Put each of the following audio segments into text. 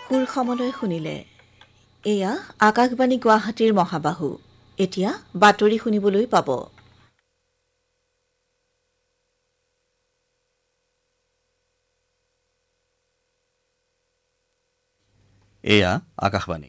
সুৰ সমলৈ শুনিলে এয়া আকাশবাণী গুৱাহাটীৰ মহাবাহু এতিয়া বাতৰি শুনিবলৈ পাব এয়া আকাশবাণী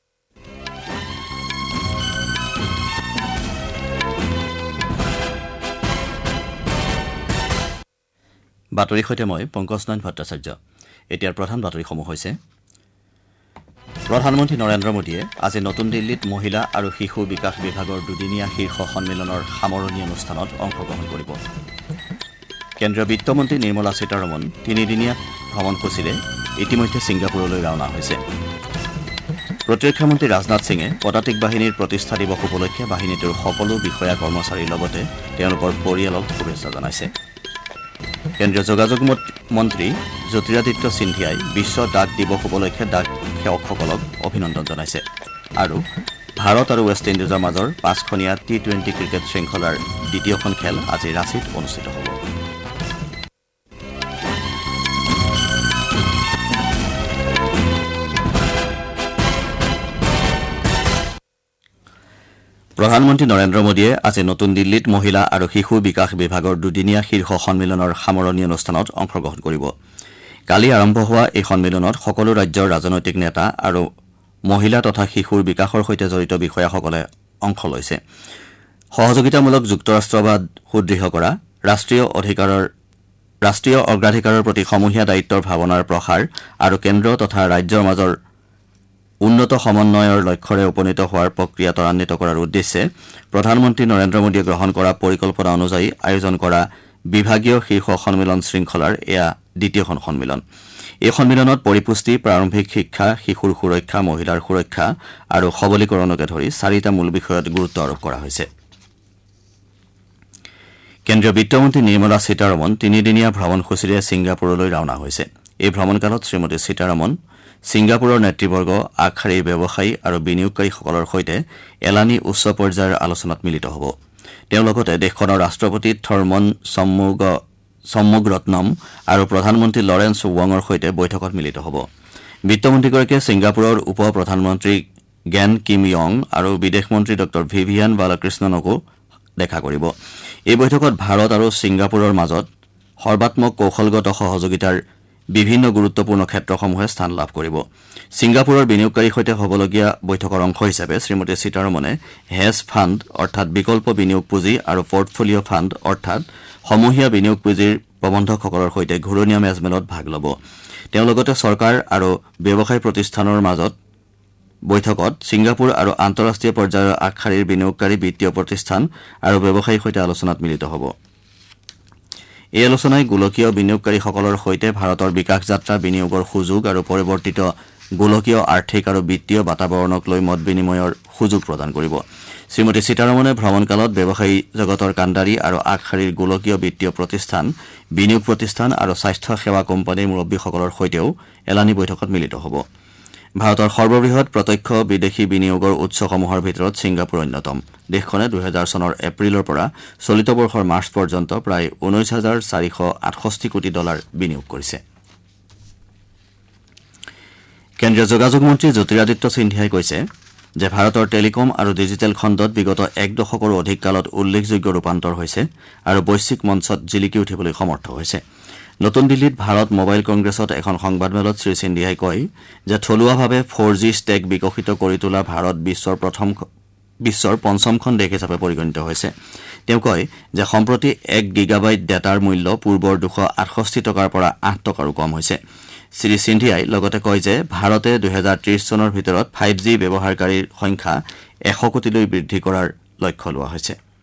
বাতৰিৰ সৈতে মই পংকজনয়ন ভট্টাচাৰ্য এতিয়াৰ প্ৰধান বাতৰিসমূহ হৈছে প্ৰধানমন্ত্ৰী নৰেন্দ্ৰ মোদীয়ে আজি নতুন দিল্লীত মহিলা আৰু শিশু বিকাশ বিভাগৰ দুদিনীয়া শীৰ্ষ সন্মিলনৰ সামৰণি অনুষ্ঠানত অংশগ্ৰহণ কৰিব কেন্দ্ৰীয় বিত্তমন্ত্ৰী নিৰ্মলা সীতাৰমণ তিনিদিনীয়া ভ্ৰমণসূচীৰে ইতিমধ্যে ছিংগাপুৰলৈ ৰাওনা হৈছে প্ৰতিৰক্ষা মন্ত্ৰী ৰাজনাথ সিঙে পদাতিক বাহিনীৰ প্ৰতিষ্ঠা দিৱস উপলক্ষে বাহিনীটোৰ সকলো বিষয়া কৰ্মচাৰীৰ লগতে তেওঁলোকৰ পৰিয়ালক শুভেচ্ছা জনাইছে কেন্দ্ৰীয় যোগাযোগ মন্ত্ৰী জ্যোতিৰাদিত্য সিন্ধিয়াই বিশ্ব ডাক দিৱস উপলক্ষে ডাক সেৱকসকলক অভিনন্দন জনাইছে আৰু ভাৰত আৰু ৱেষ্ট ইণ্ডিজৰ মাজৰ ৫খনীয়া টি-২০ ক্ৰিকেট শৃংখলাৰ দ্বিতীয়খন খেল আজি ৰাঁচীত অনুষ্ঠিত হ'ব প্ৰধানমন্ত্ৰী নৰেন্দ্ৰ মোদীয়ে আজি নতুন দিল্লীত মহিলা আৰু শিশু বিকাশ বিভাগৰ দুদিনীয়া শীৰ্ষ সন্মিলনৰ সামৰণি অনুষ্ঠানত অংশগ্ৰহণ কৰিব কালি আৰম্ভ হোৱা এই সন্মিলনত সকলো ৰাজ্যৰ ৰাজনৈতিক নেতা আৰু মহিলা তথা শিশুৰ বিকাশৰ সৈতে জড়িত বিষয়াসকলে অংশ লৈছে সহযোগিতামূলক যুক্তৰাষ্ট্ৰবাদ সুদৃঢ় কৰা ৰাষ্ট্ৰীয় অগ্ৰাধিকাৰৰ প্ৰতি সমূহীয়া দায়িত্বৰ ভাৱনাৰ প্ৰসাৰ আৰু কেন্দ্ৰ তথা ৰাজ্যৰ মাজৰ উন্নত সমন্বয়ৰ লক্ষ্যৰে উপনীত হোৱাৰ প্ৰক্ৰিয়া ত্বৰান্বিত কৰাৰ উদ্দেশ্যে প্ৰধানমন্ত্ৰী নৰেন্দ্ৰ মোদীয়ে গ্ৰহণ কৰা পৰিকল্পনা অনুযায়ী আয়োজন কৰা বিভাগীয় শীৰ্ষ সন্মিলন শৃংখলাৰ এয়া দ্বিতীয়খন সন্মিলন এই সন্মিলনত পৰিপুষ্টি প্ৰাৰম্ভিক শিক্ষা শিশুৰ সুৰক্ষা মহিলাৰ সুৰক্ষা আৰু সবলীকৰণকে ধৰি 4টা মূল বিষয়ত গুৰুত্ব আৰোপ কৰা হৈছে কেন্দ্ৰীয় বিত্তমন্ত্ৰী নিৰ্মলা সীতাৰমণ তিনিদিনীয়া ভ্ৰমণসূচীৰে ছিংগাপুৰলৈ ৰাওনা হৈছে এই ভ্ৰমণকালত শ্ৰীমতী সীতাৰমণ ছিংগাপুৰৰ নেতৃবৰ্গ আগশাৰীৰ ব্যৱসায়ী আৰু বিনিয়োগকাৰীসকলৰ সৈতে এলানি উচ্চ পৰ্যায়ৰ আলোচনাত মিলিত হ'ব তেওঁ লগতে দেশখনৰ ৰাষ্ট্ৰপতি থৰ্মন চম্মুগৰত্নম আৰু প্ৰধানমন্ত্ৰী লৰেন্স ৱঙৰ সৈতে বৈঠকত মিলিত হ'ব বিত্তমন্ত্ৰীগৰাকীয়ে ছিংগাপুৰৰ উপ প্ৰধানমন্ত্ৰী গেন কিম য়ং আৰু বিদেশ মন্ত্ৰী ড ভিভিয়ান বালাকৃষ্ণনকো দেখা কৰিব এই বৈঠকত ভাৰত আৰু ছিংগাপুৰৰ মাজত সৰ্বাত্মক কৌশলগত সহযোগিতাৰ বিভিন্ন গুৰুত্বপূৰ্ণ ক্ষেত্ৰসমূহে স্থান লাভ কৰিব ছিংগাপুৰৰ বিনিয়োগকাৰীৰ সৈতে হ'বলগীয়া বৈঠকৰ অংশ হিচাপে শ্ৰীমতী সীতাৰমণে হেজ ফাণ্ড অৰ্থাৎ বিকল্প বিনিয়োগ পুঁজি আৰু পৰ্টফলিঅ' ফাণ্ড অৰ্থাৎ সমূহীয়া বিনিয়োগ পুঁজিৰ প্ৰবন্ধকসকলৰ সৈতে ঘূৰণীয়া মেজমেলত ভাগ ল'ব তেওঁ লগতে চৰকাৰ আৰু ব্যৱসায় প্ৰতিষ্ঠানৰ মাজত বৈঠকত ছিংগাপুৰ আৰু আন্তঃৰাষ্ট্ৰীয় পৰ্যায়ৰ আগশাৰীৰ বিনিয়োগকাৰী বিত্তীয় প্ৰতিষ্ঠান আৰু ব্যৱসায়ীৰ সৈতে আলোচনাত মিলিত হ'ব এই আলোচনাই গোলকীয় বিনিয়োগকাৰীসকলৰ সৈতে ভাৰতৰ বিকাশ যাত্ৰা বিনিয়োগৰ সুযোগ আৰু পৰিৱৰ্তিত গোলকীয় আৰ্থিক আৰু বিত্তীয় বাতাবৰণক লৈ মত বিনিময়ৰ সুযোগ প্ৰদান কৰিব শ্ৰীমতী সীতাৰমণে ভ্ৰমণকালত ব্যৱসায়ী জগতৰ কাণ্ডাৰী আৰু আগশাৰীৰ গোলকীয় বিত্তীয় প্ৰতিষ্ঠান বিনিয়োগ প্ৰতিষ্ঠান আৰু স্বাস্থ্য সেৱা কোম্পানীৰ মুৰব্বীসকলৰ সৈতেও এলানি বৈঠকত মিলিত হ'ব ভাৰতৰ সৰ্ববৃহৎ প্ৰত্যক্ষ বিদেশী বিনিয়োগৰ উৎসসমূহৰ ভিতৰত ছিংগাপুৰ অন্যতম দেশখনে 2000 চনৰ এপ্ৰিলৰ পৰা চলিত বৰ্ষৰ মাৰ্চ পৰ্যন্ত প্ৰায় 19,468 কোটি ডলাৰ বিনিয়োগ কৰিছে কেন্দ্ৰীয় যোগাযোগ মন্ত্ৰী জ্যোতিৰাদিত্য সিন্ধিয়াই কৈছে যে ভাৰতৰ টেলিকম আৰু ডিজিটেল খণ্ডত বিগত এক দশকৰো অধিক কালত উল্লেখযোগ্য ৰূপান্তৰ হৈছে আৰু বৈশ্বিক মঞ্চত জিলিকি উঠিবলৈ সমৰ্থ হৈছে নতুন দিল্লীত ভাৰত মোবাইল কংগ্ৰেছত এখন সংবাদমেলত শ্ৰী সিন্ধিয়াই কয় যে থলুৱাভাৱে 4G ষ্টেক বিকশিত কৰি তোলা ভাৰত বিশ্বৰ পঞ্চমখন দেশ হিচাপে পৰিগণিত হৈছে তেওঁ কয় যে সম্প্ৰতি 1 গিগাবাইট ডেটাৰ মূল্য পূৰ্বৰ 268 টকাৰ পৰা 8 টকাৰো কম হৈছে শ্ৰী সিন্ধিয়াই লগতে কয় যে ভাৰতে 2030 চনৰ ভিতৰত 5G ব্যৱহাৰকাৰীৰ সংখ্যা 100 কোটিলৈ বৃদ্ধি কৰাৰ লক্ষ্য লোৱা হৈছে